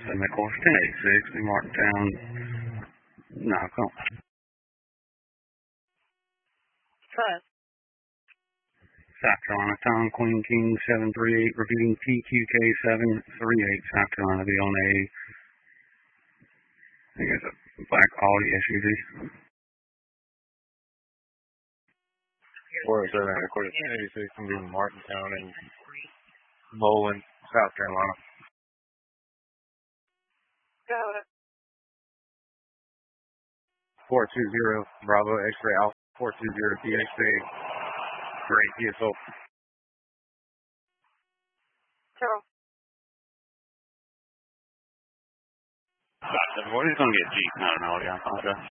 semi-course 1086. We marked down. No, come on. Trust. South Carolina, Tom Queen King 738, repeating TQK 738, South Carolina, be on a, I guess, a black Audi SUV. 407, quarter 1086, I'm doing Martintown and Bowling, South Carolina. Got it. 420, Bravo, X-ray Alpha, 420, PXA, great TSO. Carol. What is going to get Jeep, not an Audi, I apologize.